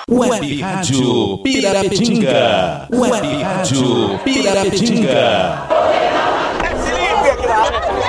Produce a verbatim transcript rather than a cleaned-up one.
Web Rádio Pirapetinga. Web Rádio Pirapetinga. É Felipe aqui na área.